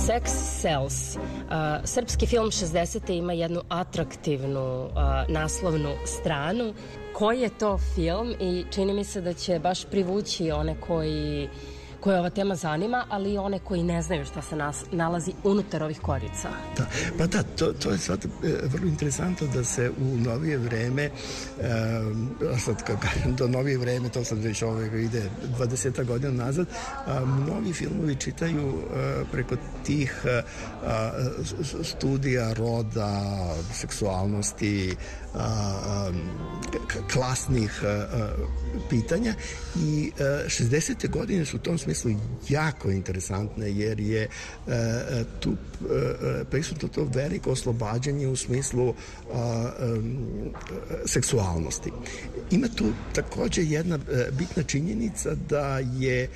Sex Sells. Srpski film 60. ima jednu atraktivnu naslovnu stranu. Koji je to film i čini mi se da će baš privući one koje ova tema zanima, ali i one koji ne znaju šta se nalazi unutar ovih korica. Da, pa da, to je sad vrlo interesantno da se u novije vreme, sad kako do novije vreme, to sad već ide 20 godina nazad, mnogi filmovi čitaju preko tih studija roda, seksualnosti, klasnih pitanja i 60. godine su u tom smislu jako interesantne jer je tu prisutno to veliko oslobađanje u smislu seksualnosti. Ima tu takođe jedna bitna činjenica da je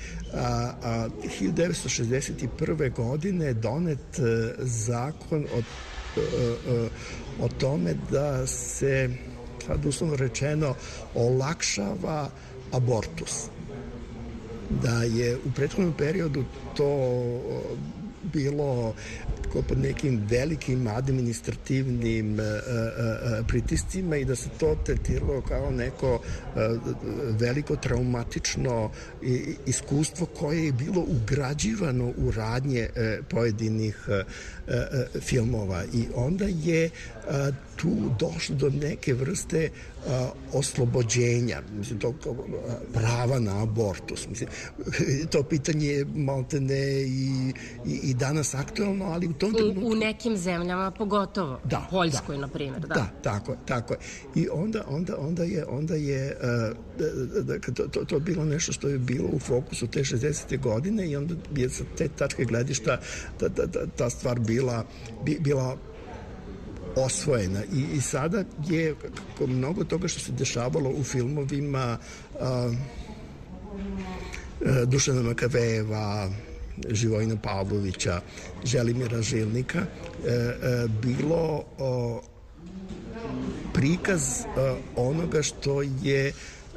1961. godine donet zakon o tome da se, sad uslovno rečeno, olakšava abortus. Da je u prethodnom periodu to bilo pod nekim velikim administrativnim pritiscima i da se to tretiralo kao neko veliko traumatično iskustvo koje je bilo ugrađivano u radnje pojedinih filmova i onda je tu došlo do neke vrste oslobođenja, mislim, to prava na abortus. Mislim, to pitanje je maltene i danas aktualno, ali u tom trenutku... U nekim zemljama pogotovo, da, Poljskoj, na primjer. Da, tako je. I onda je to bilo nešto što je bilo u fokusu te 60. godine i onda je sa te tačke gledišta ta stvar bila osvojena i sada je mnogo toga što se dešavalo u filmovima Dušana Makavejeva, Živojina Pavlovića, Želimira Žilnika bilo prikaz onoga što je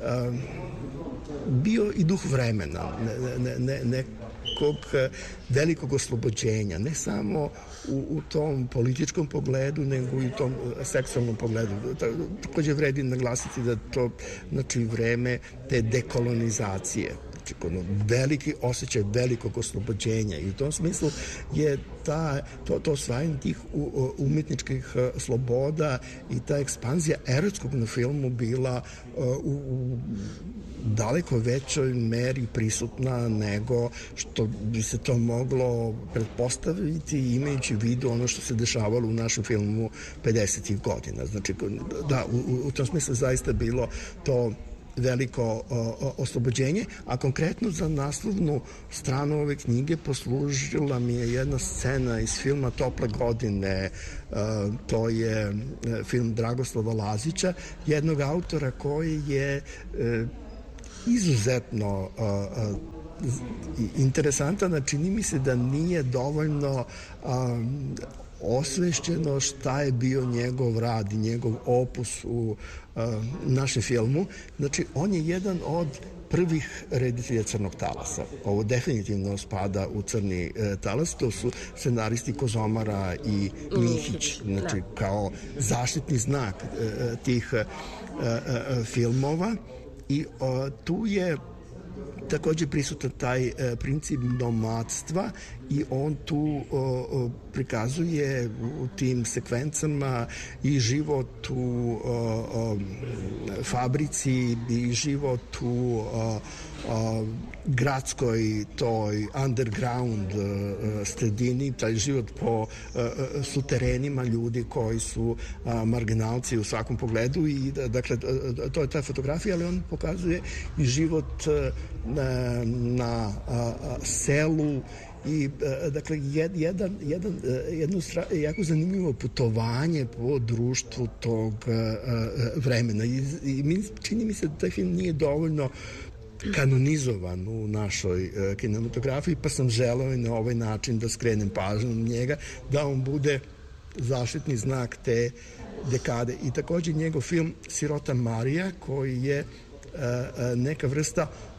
bio i duh vremena, nekog velikog oslobođenja, ne samo u tom političkom pogledu, nego i u tom seksualnom pogledu. Takođe vredi naglasiti da to, znači, vreme te dekolonizacije, veliki osjećaj velikog oslobođenja i u tom smislu je to osvajanje tih umetničkih sloboda i ta ekspanzija erotskog na filmu bila u daleko većoj meri prisutna nego što bi se to moglo pretpostaviti imajući u vidu ono što se dešavalo u našem filmu 50. godina. Znači, da, u tom smislu zaista bilo to veliko oslobođenje, a konkretno za naslovnu stranu ove knjige poslužila mi je jedna scena iz filma Tople godine, to je film Dragoslava Lazića, jednog autora koji je izuzetno interesantan, a čini mi se da nije dovoljno osvešćeno šta je bio njegov rad i njegov opus u našem filmu. Znači, on je jedan od prvih reditelja Crnog talasa. Ovo definitivno spada u Crni talas, to su scenaristi Kozomara i Mihić, znači kao zaštitni znak tih filmova i tu je takođe prisutan taj princip nomadstva i on tu prikazuje u tim sekvencama i život u fabrici i život u gradskoj toj underground sredini, taj život po suterenima ljudi koji su marginalci u svakom pogledu i dakle to je ta fotografija, ali on pokazuje i život na selu i dakle jedno jako zanimljivo putovanje po društvu tog vremena i čini mi se da taj film nije dovoljno kanonizovan u našoj kinematografiji, pa sam želeo i na ovaj način da skrenem pažnju na njega, da on bude zaštitni znak te dekade. I takođe njegov film Sirota Marija, koji je neka vrsta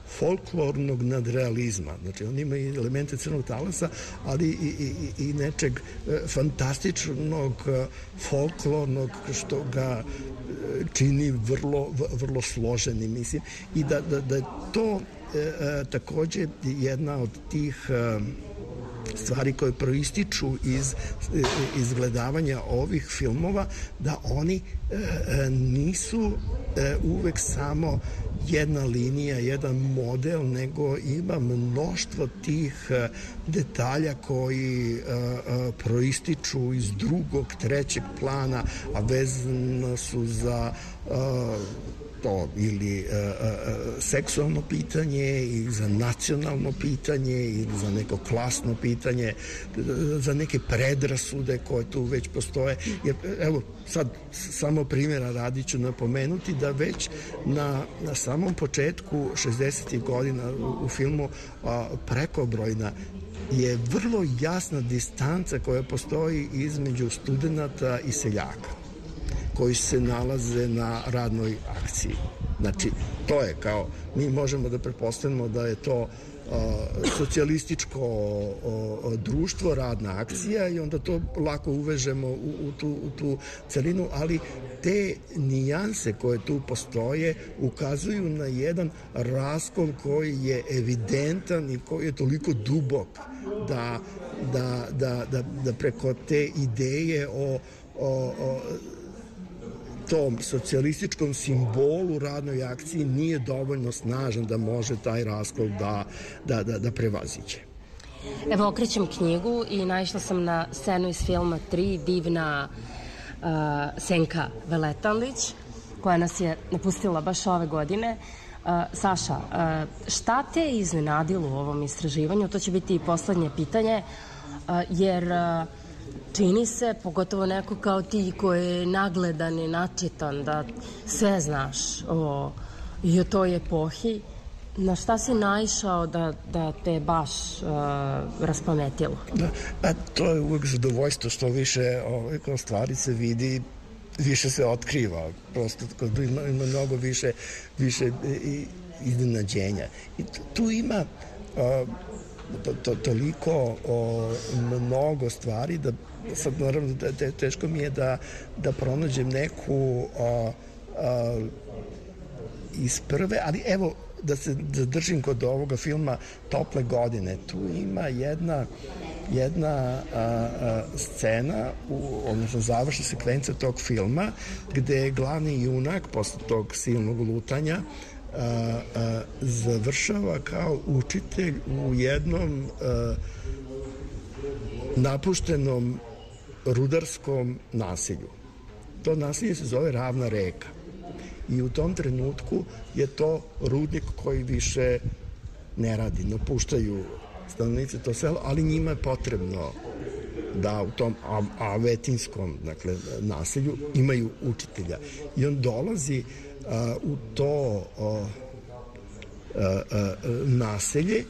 folklornog nadrealizma. Znači, on ima i elemente crnog talasa, ali i nečeg fantastičnog, folklornog, što ga čini vrlo složenim, mislim. I da je to takođe jedna od tih stvari koje proističu iz izgledavanja ovih filmova, da oni nisu uvek samo jedna linija, jedan model, nego ima mnoštvo tih detalja koji proističu iz drugog, trećeg plana, a vezano su za to ili seksualno pitanje ili za nacionalno pitanje ili za neko klasno pitanje, za neke predrasude koje tu već postoje. Jer, evo, sad samo primjera radi ću napomenuti da već na samom početku 60. godina u filmu Prekobrojna je vrlo jasna distanca koja postoji između studenata i seljaka koji se nalaze na radnoj akciji. Znači, to je kao, mi možemo da pretpostavimo da je to socijalističko društvo, radna akcija, i onda to lako uvežemo u tu celinu, ali te nijanse koje tu postoje ukazuju na jedan raskol koji je evidentan i koji je toliko dubok da preko te ideje o tom socijalističkom simbolu radnoj akciji nije dovoljno snažan da može taj raskol da prevaziđe. Evo, okrećem knjigu i naišla sam na scenu iz filma 3, divna Senka Veletanlić, koja nas je napustila baš ove godine. Saša, šta te je iznenadilo u ovom istraživanju? To će biti i poslednje pitanje, jer čini se, pogotovo neko kao ti koji je nagledan i načitan, da sve znaš i o toj epohi. Na šta si naišao da te baš raspametilo? Da, to je uvek zadovoljstvo, što više kao stvari se vidi, više se otkriva. Prosto ima mnogo više iznenađenja. I tu ima toliko mnogo stvari da sad naravno teško mi je da pronađem neku iz prve, ali evo da se zadržim kod ovoga filma Tople godine. Tu ima jedna scena, odnosno završna sekvenca tog filma, gde je glavni junak posle tog silnog lutanja završava kao učitelj u jednom napuštenom rudarskom naselju. To naselje se zove Ravna reka. I u tom trenutku je to rudnik koji više ne radi. Napuštaju stanovnici to selo, ali njima je potrebno da u tom avetinskom, dakle, naselju imaju učitelja. I on dolazi u to naselje